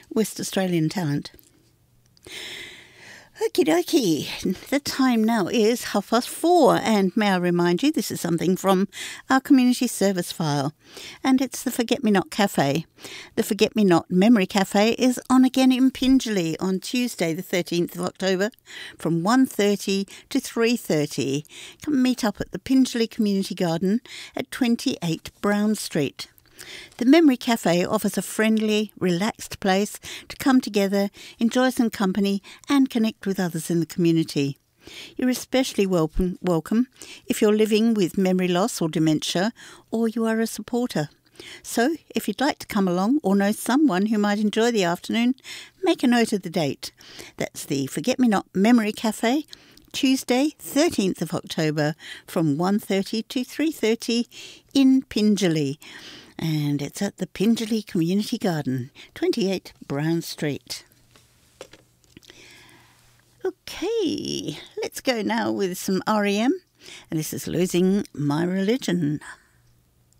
West Australian talent. Okie dokie, the time now is 4:30, and may I remind you, this is something from our community service file, and it's the Forget Me Not Cafe. The Forget Me Not Memory Cafe is on again in Pingelly on Tuesday the 13th of October from 1:30 to 3:30. Come meet up at the Pingelly Community Garden at 28 Brown Street. The Memory Cafe offers a friendly, relaxed place to come together, enjoy some company and connect with others in the community. You're especially welcome if you're living with memory loss or dementia, or you are a supporter. So if you'd like to come along or know someone who might enjoy the afternoon, make a note of the date. That's the Forget Me Not Memory Cafe, Tuesday 13th of October from 1:30 to 3:30 in Pingelly. And it's at the Pingelly Community Garden, 28 Brown Street. Okay, let's go now with some REM. And this is Losing My Religion.